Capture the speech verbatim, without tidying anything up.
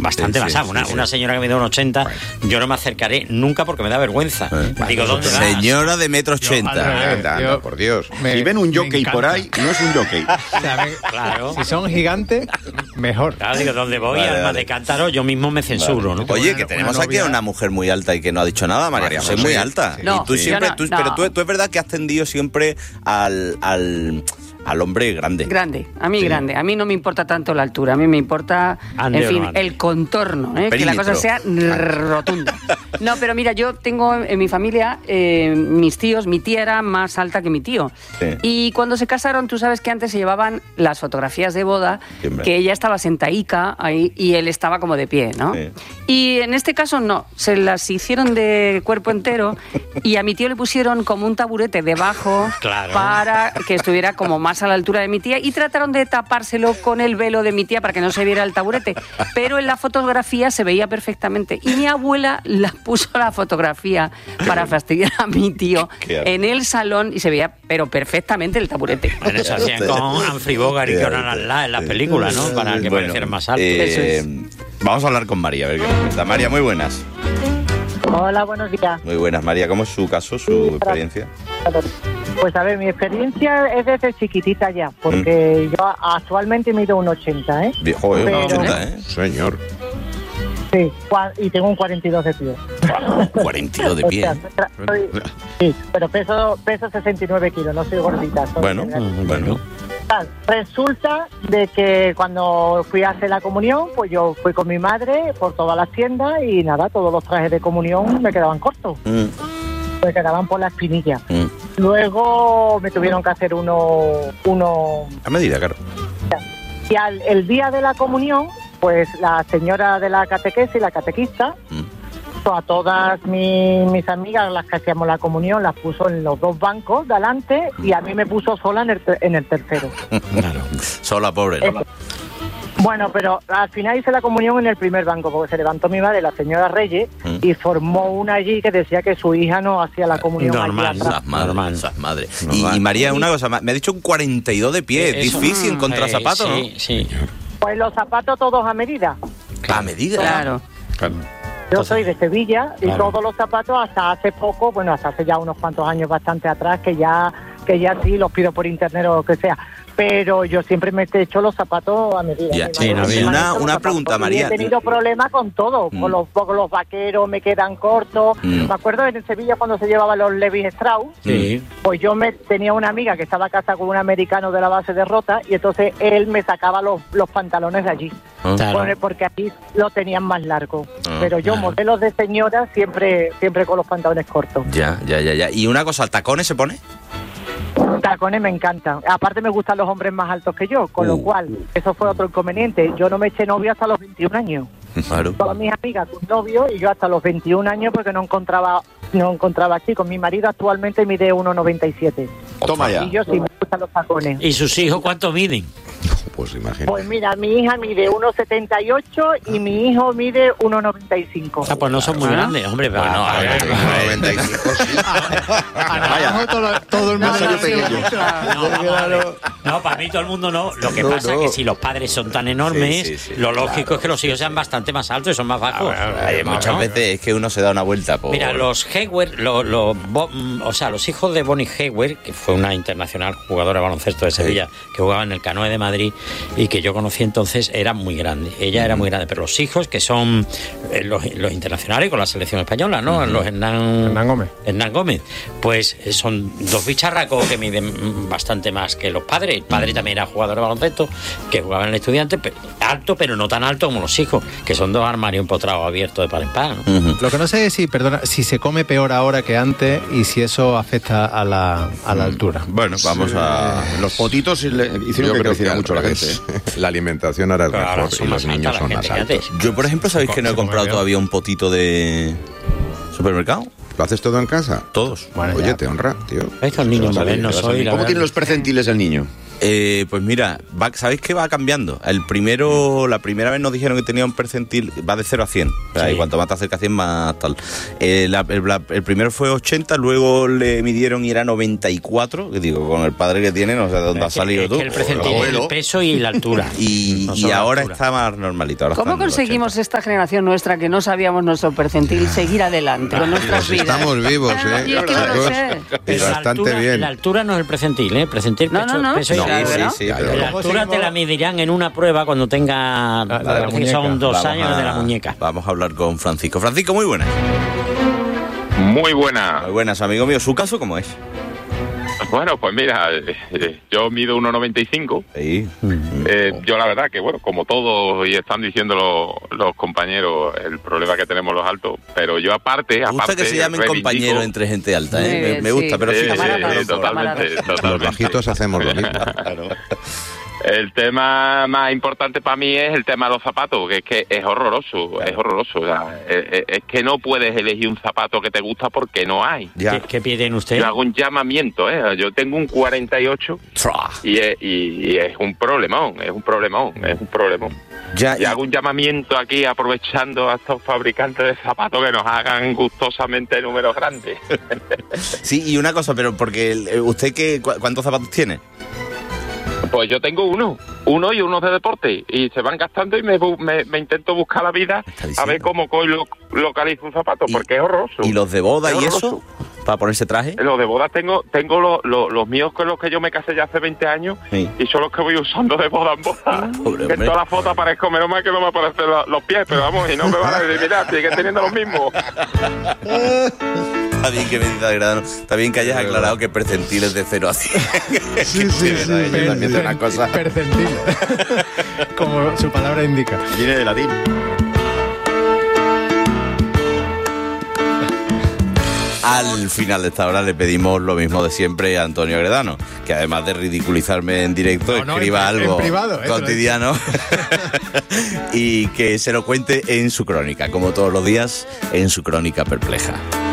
bastante sí, basada. sí, Una, sí. una señora que mide un ochenta, yo no me acercaré nunca porque me da vergüenza. Eh, Digo, ¿dónde vas? Señora de metro ochenta. Yo, al revés. Anda, anda, Yo- por Dios. me- si ven un me jockey por encanta. ahí, no es un jockey. O sea, me- Claro. Si son gigantes, mejor. Claro, digo, ¿dónde voy? Vale, Alma vale. de cántaro, yo mismo me censuro, ¿no? Oye, Una- que tenemos una aquí a novia- una mujer muy alta y que no ha dicho nada, María, María José, José. muy alta. Sí. y No, tú yo siempre, no, tú- no. pero tú, tú es verdad que has tendido siempre al, al, al hombre grande. Grande, a mí Sí. grande. A mí no me importa tanto la altura, a mí me importa, Ande en o fin, no ande. el contorno, ¿eh? que la Perímetro. cosa sea rotunda. No, pero mira, yo tengo en mi familia, eh, mis tíos, mi tía era más alta que mi tío. Sí. Y cuando se casaron, tú sabes que antes se llevaban las fotografías de boda, Sí, hombre. que ella estaba sentaica ahí y él estaba como de pie, ¿no? Sí. Y en este caso no, se las hicieron de cuerpo entero y a mi tío le pusieron como un taburete debajo Claro. para que estuviera como más a la altura de mi tía y trataron de tapárselo con el velo de mi tía para que no se viera el taburete, pero en la fotografía se veía perfectamente y mi abuela la puso la fotografía para fastidiar a mi tío Qué asco. en el salón y se veía pero perfectamente el taburete. Bueno, eso hacían con Humphrey Bogart y Sí, Conan sí. Atlas en las películas, ¿no? Para que Bueno, pareciera más alto. eh, Eso Vamos a hablar con María, a ver qué nos cuenta. María, muy buenas. Hola, buenos días. Muy buenas, María. ¿Cómo es su caso, su experiencia? Pues a ver, mi experiencia es desde chiquitita ya, porque yo actualmente mido un ochenta, ¿eh? Viejo, eh, Pero- un ochenta, ¿eh? Señor. Sí, cua- y tengo un cuarenta y dos de pie. cuarenta y dos de O pie. sea, tra- soy- sí, pero peso, peso sesenta y nueve kilos, no soy gordita. soy Bueno, delgada. bueno. Tal, Resulta de que cuando fui a hacer la comunión, pues yo fui con mi madre por todas las tiendas y nada, todos los trajes de comunión me quedaban cortos, Mm, me quedaban por la espinilla. mm. Luego me tuvieron que hacer uno, uno A medida, claro. y al el día de la comunión, pues la señora de la catequesis, la catequista, Mm. a todas mi- mis amigas, las que hacíamos la comunión, las puso en los dos bancos de adelante y a mí me puso sola en el, ter- en el tercero. Claro. Sola, pobre. ¿no? Eh, Bueno, pero al final hice la comunión en el primer banco, porque se levantó mi madre, la señora Reyes, Mm. y formó una allí que decía que su hija no hacía la comunión Normal, allí atrás. Esas madres, Normal. esas madres. Y, Normal. y María, una cosa más. Me ha dicho un cuarenta y dos de pie. Es Eso- difícil encontrar Eh, zapatos, sí, sí. Pues los zapatos todos a medida. ¿no? A medida. Claro. Claro. Yo soy de Sevilla y Claro. todos los zapatos hasta hace poco, bueno, hasta hace ya unos cuantos años bastante atrás, que ya que ya sí los pido por internet o lo que sea. Pero yo siempre me he hecho los zapatos a medida. Ya, Mi sí, madre no, me bien. ha Una- hecho los una zapatos pregunta, y María. He tenido problemas con todo. Mm. Con, los, con los vaqueros me quedan cortos. Mm. Me acuerdo en Sevilla cuando se llevaban los Levi Strauss. Sí. Pues yo me tenía una amiga que estaba casada con un americano de la base de Rota y entonces él me sacaba los, los pantalones de allí. Ah. Claro. Por- Porque aquí lo tenían más largo. Ah, Pero yo, claro. modelos de señora, siempre siempre con los pantalones cortos. Ya, ya, ya, ya. Y una cosa, ¿el tacones se pone? Tacones me encantan. Aparte me gustan los hombres más altos que yo, con lo Uh. cual eso fue otro inconveniente. Yo no me eché novio hasta los veintiún años. Claro. Todas mis amigas con novio y yo hasta los veintiún años porque no encontraba no encontraba chicos. Mi marido actualmente mide uno noventa y siete. Toma ya. Y yo sí me gustan los tacones. ¿Y sus hijos cuánto miden? Pues imagínate. Pues mira, mi hija mide uno setenta y ocho y mi hijo mide uno noventa y cinco. Ah, pues no son muy grandes, hombre. Pero Bueno, no, a ver, noventa y cinco, sí. Abajo todo, todo el mundo No, no, se pequeño. gusta. No, vamos a ver. No, para mí todo el mundo no. Lo que No, pasa no. es que si los padres son tan enormes, Sí, sí, sí, lo lógico claro, es que los hijos sean bastante más altos y son más bajos. Ay, muchas ¿no? veces es que uno se da una vuelta por... Mira, los Hayward, lo- lo- Bo- mm, o sea, los hijos de Bonnie Hayward, que fue una internacional jugadora de baloncesto de Sevilla, que jugaba en el Canoe de Madrid y que yo conocí entonces, eran muy grandes. Ella era muy grande, pero los hijos, que son eh, los, los internacionales con la selección española, ¿no? Los Hernán, Hernán Gómez. Hernán Gómez, pues eh, son dos bicharracos que miden mm, bastante más que los padres. El padre también era jugador de baloncesto, que jugaba en el Estudiante, pero alto, pero no tan alto como los hijos, que son dos armarios empotrados abiertos de par en par, ¿no? Ujú. Lo que no sé es si, perdona, si se come peor ahora que antes y si eso afecta a la, a la altura. Bueno, vamos a... Los potitos le hicieron Yo que creo creciera al mucho la gente. revés. La alimentación ahora es Claro, mejor son y más los niños alta son la más gente, altos. Yo, por ejemplo, ¿sabéis que no he Se come comprado bien. todavía un potito de supermercado? ¿Lo haces todo en casa? Todos. Bueno, Oye, ya. te honra, tío. Es que los niños Se va a salir, modernos se va a hoy, salir. la ¿Cómo verdad. tienen los percentiles el niño? Eh, pues mira, va, ¿sabéis que va cambiando? El primero, la primera vez nos dijeron que tenía un percentil, va de cero a cien. O sea, Sí. y cuanto más te acerca a cien, más tal. Eh, la- el, la- el primero fue ochenta, luego le midieron y era noventa y cuatro. Que digo, con el padre que tiene, no sé de dónde has Es que- salido es tú. que el precentil es abuelo. el peso y la altura. Y, No y solo la ahora altura. está más normalito. Ahora ¿Cómo está en el conseguimos ochenta. esta generación nuestra que no sabíamos nuestro percentil seguir adelante con nuestras Pues vidas? estamos vivos, Ah, ¿eh? yo es que no lo Chicos. sé. Pero la Bastante altura, bien. La altura no es el precentil, ¿eh? El precentil, No, peso, no, no. peso y No, altura. sí, sí, sí, pero- La ¿Cómo altura te seguimos? la medirán en una prueba cuando tenga, La- la de la parece que son muñeca. dos Vamos años a- de la muñeca. Vamos a hablar con Francisco. Francisco, muy buenas. Muy buena. Muy buenas, amigo mío. ¿Su caso cómo es? Bueno, pues mira, eh, eh, yo mido uno noventa y cinco. Sí. Eh, yo la verdad que, bueno, como todos y están diciendo los, los compañeros, el problema que tenemos los altos, pero yo aparte... Me gusta aparte, que se llamen reivindico- compañeros entre gente alta, Muy ¿eh? Me, bien, me gusta, sí. pero Sí, sí, sí, Camaradas, sí, totalmente, camaradas. totalmente. Los bajitos hacemos lo mismo. Claro. El tema más importante para mí es el tema de los zapatos, que es que es horroroso, es horroroso. O sea, es, es que no puedes elegir un zapato que te gusta porque no hay. Ya. ¿Qué, qué pie tiene usted? Yo hago un llamamiento, ¿eh? Yo tengo un cuarenta y ocho Tra. y es, y, y es un problemón, es un problemón, es un problemón. Ya, Y hago un llamamiento aquí aprovechando a estos fabricantes de zapatos que nos hagan gustosamente números grandes. sí, y una cosa, pero porque el- eh, usted qué, cu- ¿cuántos zapatos tiene? Pues yo tengo uno, uno y uno de deporte, y se van gastando y me, bu- me, me intento buscar la vida Está a diciendo. ver cómo cojo y lo- localizo un zapato, Y- porque es horroroso. ¿Y los de boda Es y horroroso. eso? ¿Para ponerse traje? Los de boda tengo tengo los, los, los míos con los que yo me casé ya hace veinte años Sí. y son los que voy usando de boda en boda. Pobre Que en hombre. todas las fotos aparezco, menos mal que no me aparecen los, los pies, pero vamos, y no me van a decir, mira, sigue teniendo los mismos. Está bien que me diga Gradano. Está bien que hayas aclarado que percentiles de cero a cien. Sí, sí, sí. Yo también tengo una cosa. Percentil. Como su palabra indica. Viene de latín. Al final de esta hora le pedimos lo mismo de siempre a Antonio Gredano, que además de ridiculizarme en directo, No, no, escriba en- en algo privado, eh, te lo he cotidiano y que se lo cuente en su crónica, como todos los días, en su crónica perpleja.